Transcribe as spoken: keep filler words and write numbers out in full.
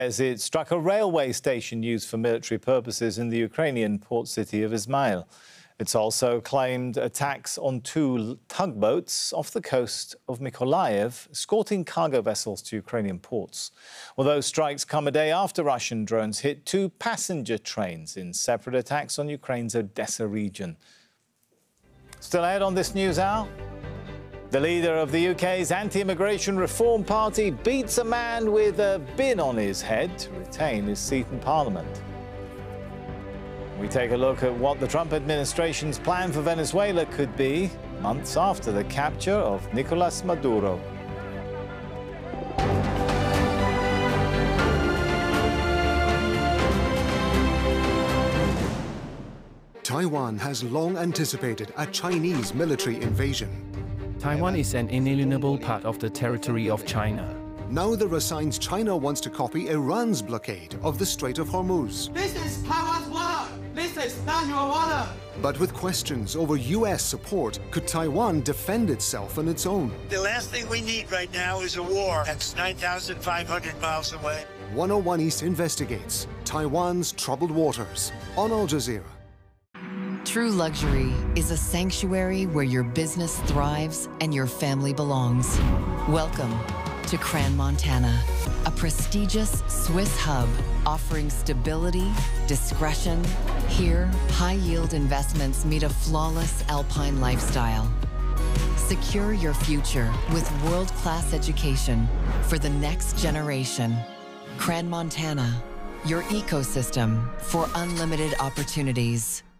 as it struck a railway station used for military purposes in the Ukrainian port city of Izmail. It's also claimed attacks on two tugboats off the coast of Mykolaiv, escorting cargo vessels to Ukrainian ports. Well, those strikes come a day after Russian drones hit two passenger trains in separate attacks on Ukraine's Odessa region. Still ahead on this news hour, the leader of the U K's anti-immigration reform party beats a man with a bin on his head to retain his seat in Parliament. We take a look at what the Trump administration's plan for Venezuela could be months after the capture of Nicolas Maduro. Taiwan has long anticipated a Chinese military invasion. Taiwan is an inalienable part of the territory of China. Now there are signs China wants to copy Iran's blockade of the Strait of Hormuz. This is Taiwan's water! This is not your water! But with questions over U S support, could Taiwan defend itself on its own? The last thing we need right now is a war that's nine thousand five hundred miles away. one oh one East investigates Taiwan's troubled waters on Al Jazeera. True luxury is a sanctuary where your business thrives and your family belongs. Welcome to Crans-Montana, a prestigious Swiss hub offering stability, discretion. Here, high-yield investments meet a flawless alpine lifestyle. Secure your future with world-class education for the next generation. Crans-Montana, your ecosystem for unlimited opportunities.